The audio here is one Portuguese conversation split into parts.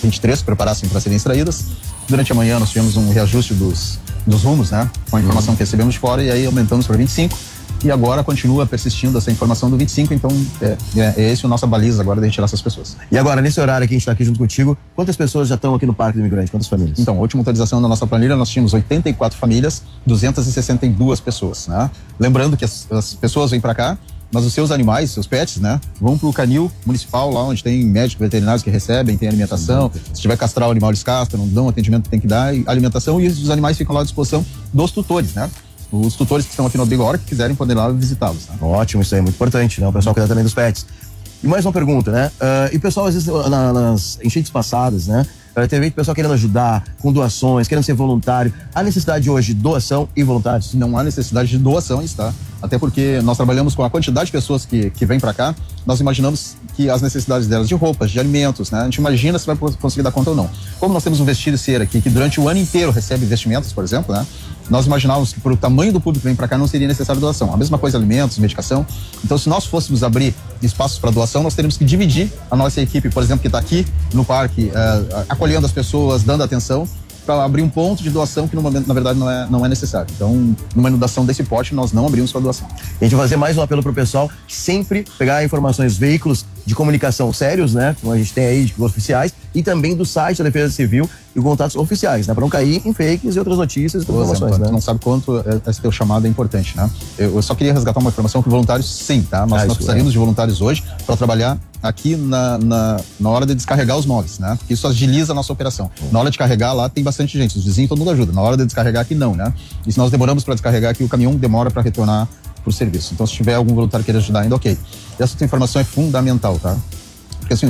23 que preparassem para serem extraídas. Durante a manhã nós tivemos um reajuste dos rumos, né? Com a informação que recebemos de fora, e aí aumentamos para 25. E agora continua persistindo essa informação do 25, então é esse a nossa baliza agora de retirar essas pessoas. E agora, nesse horário que a gente está aqui junto contigo, quantas pessoas já estão aqui no Parque do Imigrante? Quantas famílias? Então, a última atualização da nossa planilha, nós tínhamos 84 famílias, 262 pessoas, né? Lembrando que as pessoas vêm para cá, mas os seus animais, seus pets, né, vão para o canil municipal, lá onde tem médicos veterinários que recebem, tem alimentação. Se tiver castrar o animal, eles castram, não dão o atendimento que tem que dar, e alimentação, e os animais ficam lá à disposição dos tutores, né? Os tutores que estão aqui no abrigo, a hora que quiserem, podem ir lá visitá-los. Né? Ótimo, isso aí é muito importante, né? O pessoal cuida também dos pets. E mais uma pergunta, né? E o pessoal, às vezes, nas enchentes passadas, né? Teve pessoal querendo ajudar com doações, querendo ser voluntário. Há necessidade hoje de doação e voluntários? Não há necessidade de doação, está. Até porque nós trabalhamos com a quantidade de pessoas que vêm para cá, nós imaginamos que as necessidades delas de roupas, de alimentos, né? A gente imagina se vai conseguir dar conta ou não. Como nós temos um vestido e cera aqui, que durante o ano inteiro recebe vestimentos, por exemplo, né? Nós imaginávamos que, por o tamanho do público que vem para cá, não seria necessário doação. A mesma coisa, alimentos, medicação. Então, se nós fôssemos abrir espaços para doação, nós teríamos que dividir a nossa equipe, por exemplo, que está aqui no parque, acolhendo as pessoas, dando atenção, para abrir um ponto de doação que no momento, na verdade, não é necessário. Então, numa inundação desse porte, nós não abrimos para doação. E a gente vai fazer mais um apelo para o pessoal sempre pegar informações, veículos de comunicação sérios, né? Como a gente tem aí, oficiais, e também do site da Defesa Civil e contatos oficiais, né? Para não cair em fakes e outras notícias e outras informações, né? Tu não sabe quanto esse teu chamado é importante, né? Eu só queria resgatar uma informação que voluntários, sim, tá? Nós precisaríamos de voluntários hoje para trabalhar aqui na hora de descarregar os móveis, né? Porque isso agiliza a nossa operação. Na hora de carregar lá tem bastante gente, os vizinhos todo mundo ajuda. Na hora de descarregar aqui não, né? E se nós demoramos para descarregar aqui, o caminhão demora para retornar pro serviço. Então, se tiver algum voluntário que queira ajudar ainda, ok. E essa tua informação é fundamental, tá? Porque assim,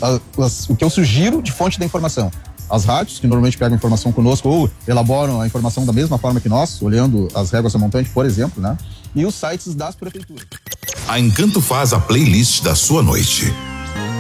o que eu sugiro de fonte da informação, as rádios, que normalmente pegam informação conosco ou elaboram a informação da mesma forma que nós, olhando as réguas da montante, por exemplo, né? E os sites das prefeituras. A Encanto faz a playlist da sua noite.